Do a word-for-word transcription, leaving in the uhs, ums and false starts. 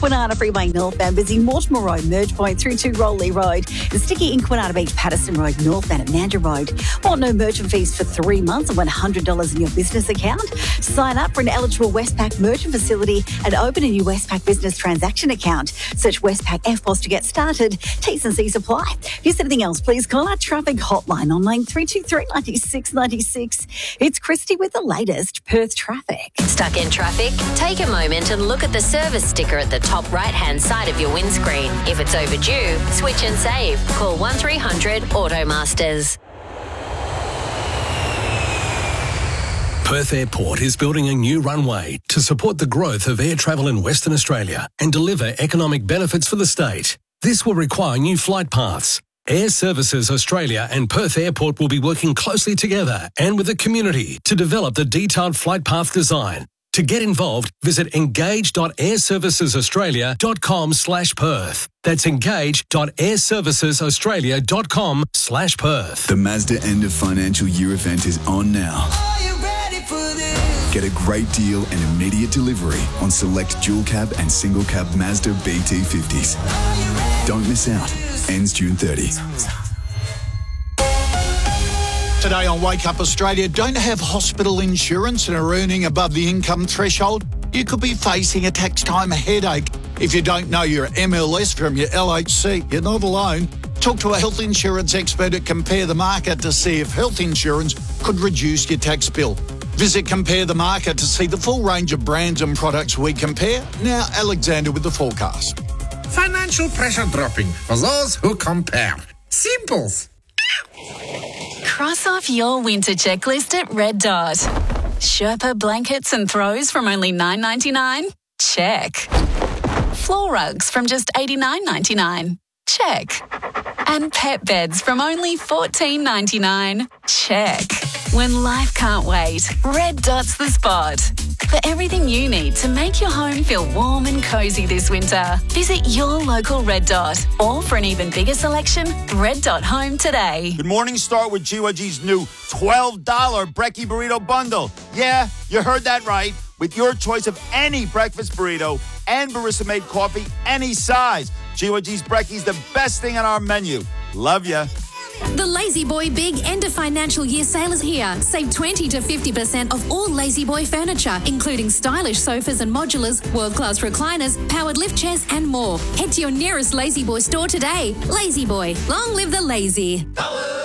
Kwinana Freeway northbound, busy Mortimer Road, Merge Point through to Rowley Road. And sticky in Kwinana Beach, Patterson Road, northbound at Mandurah Road. Want no merchant fees for three months and one hundred dollars in your business account? Sign up for an eligible Westpac merchant facility and open a new Westpac business transaction account. Search Westpac F P O S to get started. T's and C's apply. If there's anything else, please call our traffic hotline on line three two three, nine six nine six. It's Christy with the latest Perth traffic. Stuck in traffic? Take a moment and look at the service sticker at the top right-hand side of your windscreen. If it's overdue, switch and save. Call one three hundred Automasters. Perth Airport is building a new runway to support the growth of air travel in Western Australia and deliver economic benefits for the state. This will require new flight paths. Air Services Australia and Perth Airport will be working closely together and with the community to develop the detailed flight path design. To get involved, visit engage dot air services australia dot com slash Perth. That's engage dot air services australia dot com slash Perth. The Mazda end of financial year event is on now. Get a great deal and immediate delivery on select dual cab and single cab Mazda B T fifties. Don't miss out. Ends June thirtieth. Today on Wake Up Australia, don't have hospital insurance and are earning above the income threshold? You could be facing a tax time headache. If you don't know your M L S from your L H C, you're not alone. Talk to a health insurance expert at Compare the Market to see if health insurance could reduce your tax bill. Visit Compare the Market to see the full range of brands and products we compare. Now, Alexander with the forecast. Financial pressure dropping for those who compare. Simples. Cross off your winter checklist at Red Dot. Sherpa blankets and throws from only nine ninety-nine? Check. Floor rugs from just eighty-nine ninety-nine? Check. And pet beds from only fourteen ninety-nine? Check. When life can't wait, Red Dot's the spot. For everything you need to make your home feel warm and cosy this winter, visit your local Red Dot. Or for an even bigger selection, Red Dot Home today. Good morning, start with G Y G's new twelve dollars Brekkie Burrito Bundle. Yeah, you heard that right. With your choice of any breakfast burrito and barista-made coffee, any size. G Y G's Brekkie's the best thing on our menu. Love ya. The Lazy Boy Big End of Financial Year sale is here. Save twenty to fifty percent off all Lazy Boy furniture, including stylish sofas and modulars, world-class recliners, powered lift chairs, and more. Head to your nearest Lazy Boy store today. Lazy Boy, long live the lazy.